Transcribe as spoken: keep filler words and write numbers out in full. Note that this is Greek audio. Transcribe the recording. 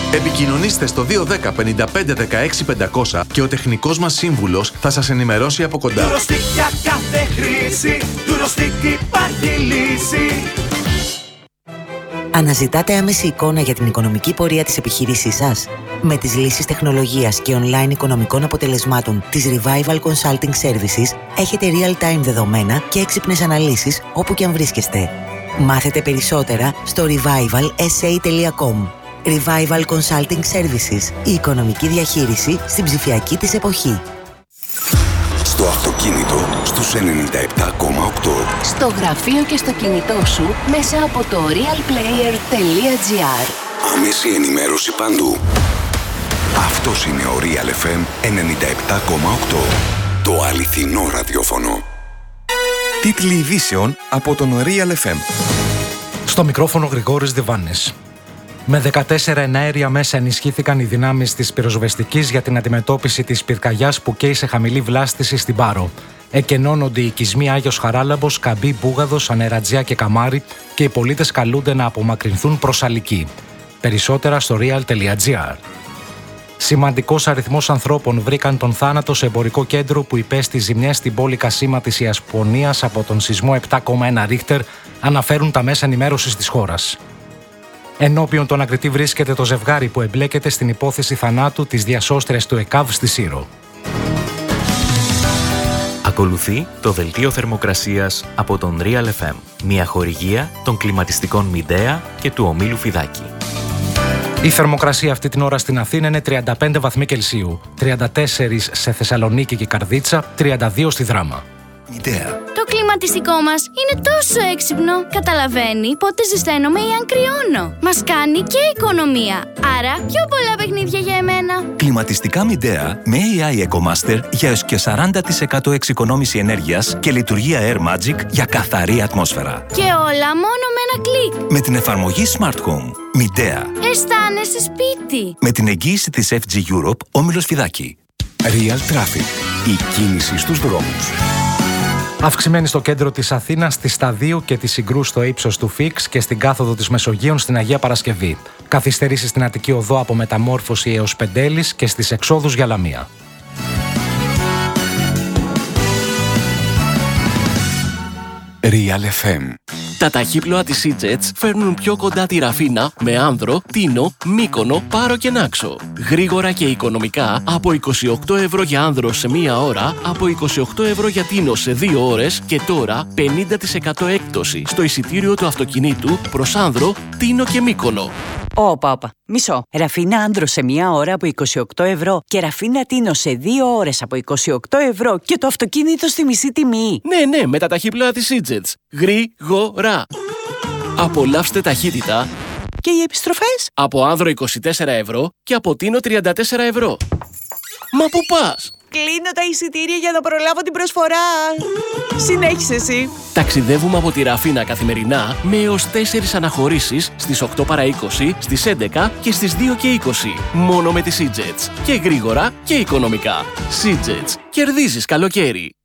Επικοινωνήστε στο δύο ένα μηδέν πέντε πέντε δεκαέξι πεντακόσια και ο τεχνικός μας σύμβουλος θα σας ενημερώσει από κοντά. Ντουροστικ για κάθε χρήση, Ντουροστικ υπάρχει λύση. Αναζητάτε άμεση εικόνα για την οικονομική πορεία της επιχείρησής σας? Με τις λύσεις τεχνολογίας και online οικονομικών αποτελεσμάτων της Revival Consulting Services έχετε real-time δεδομένα και έξυπνες αναλύσεις όπου και αν βρίσκεστε. Μάθετε περισσότερα στο revival s a τελεία com. Revival Consulting Services. Η οικονομική διαχείριση στην ψηφιακή της εποχή. Στο αυτοκίνητο, στους ενενήντα επτά κόμμα οκτώ. Στο γραφείο και στο κινητό σου μέσα από το realplayer τελεία gr. Άμεση ενημέρωση παντού. Αυτός είναι ο Real εφ εμ ενενήντα επτά κόμμα οκτώ. Το αληθινό ραδιόφωνο. Τίτλοι ειδήσεων από τον Real εφ εμ. Στο μικρόφωνο Γρηγόρης Διβάνης. Με δεκατέσσερα εναέρια μέσα ενισχύθηκαν οι δυνάμεις της πυροσβεστικής για την αντιμετώπιση της πυρκαγιάς που καίει σε χαμηλή βλάστηση στην Πάρο. Εκενώνονται οι οικισμοί Άγιος Χαράλαμπος, Καμπή, Μπούγαδος, Ανερατζιά και Καμάρι και οι πολίτες καλούνται να απομακρυνθούν προς Αλική. Περισσότερα στο real τελεία gr. Σημαντικός αριθμός ανθρώπων βρήκαν τον θάνατο σε εμπορικό κέντρο που υπέστη ζημιές στην πόλη Κασίμα της Ιαπωνίας από τον σεισμό επτά κόμμα ένα Ρίχτερ, αναφέρουν τα μέσα ενημέρωσης της χώρας. Ενώπιον των ακριτή βρίσκεται το ζευγάρι που εμπλέκεται στην υπόθεση θανάτου της διασώστριας του ΕΚΑΒ στη Σύρο. Ακολουθεί το δελτίο θερμοκρασίας από τον Real εφ εμ, μια χορηγία των κλιματιστικών Μιντέα και του ομίλου Φιδάκη. Η θερμοκρασία αυτή την ώρα στην Αθήνα είναι τριάντα πέντε βαθμοί Κελσίου, τριάντα τέσσερα σε Θεσσαλονίκη και Καρδίτσα, τριάντα δύο στη Δράμα. Μιντέα. Το κλιματιστικό μας είναι τόσο έξυπνο. Καταλαβαίνει πότε ζεσταίνομαι ή αν κρυώνω. Μας κάνει και οικονομία. Άρα πιο πολλά παιχνίδια για εμένα. Κλιματιστικά Μιντέα με έι άι EcoMaster για έως και σαράντα τοις εκατό εξοικονόμηση ενέργειας και λειτουργία Air Magic για καθαρή ατμόσφαιρα. Και όλα μόνο με ένα κλικ. Με την εφαρμογή Smart Home. Μιντέα. Αισθάνεσαι σπίτι. Με την εγγύηση της εφ τζι Europe, όμιλος Φιδάκη. Real Traffic. Η κίνηση στους δρόμους. Αυξημένη στο κέντρο της Αθήνας, στη Σταδίου και τη Συγκρού στο ύψος του Φίξ και στην κάθοδο της Μεσογείων στην Αγία Παρασκευή. Καθυστερήσεις στην Αττική Οδό από Μεταμόρφωση έως Πεντέλης και στις εξόδους για Λαμία. Real εφ εμ. Τα ταχύπλοα της Seajets φέρνουν πιο κοντά τη Ραφίνα με Άνδρο, Τίνο, Μύκονο, Πάρο και Νάξο. Γρήγορα και οικονομικά από είκοσι οκτώ ευρώ για Άνδρο σε μία ώρα, από είκοσι οκτώ ευρώ για Τίνο σε δύο ώρες και τώρα πενήντα τοις εκατό έκπτωση στο εισιτήριο του αυτοκινήτου προς Άνδρο, Τίνο και Μύκονο. Όπα, όπα. Μισό. Ραφίνα Άνδρο σε μία ώρα από είκοσι οκτώ ευρώ και Ραφίνα Τίνο σε δύο ώρες από είκοσι οκτώ ευρώ και το αυτοκίνητο στη μισή τιμή. Ναι, ναι, με τα ταχύπλοα της Seajets. Γρήγορα. Απολαύστε ταχύτητα. Και οι επιστροφές? Από Άνδρο είκοσι τέσσερα ευρώ και από Τίνο τριάντα τέσσερα ευρώ. Μα πού πας? Κλείνω τα εισιτήρια για να προλάβω την προσφορά. Συνέχισε εσύ. Ταξιδεύουμε από τη Ραφίνα καθημερινά με έως τέσσερις αναχωρήσεις στις οκτώ παρά είκοσι, στις έντεκα και στις δύο και είκοσι. Μόνο με τη Seajets. Και γρήγορα και οικονομικά. Seajets. Κερδίζεις καλοκαίρι.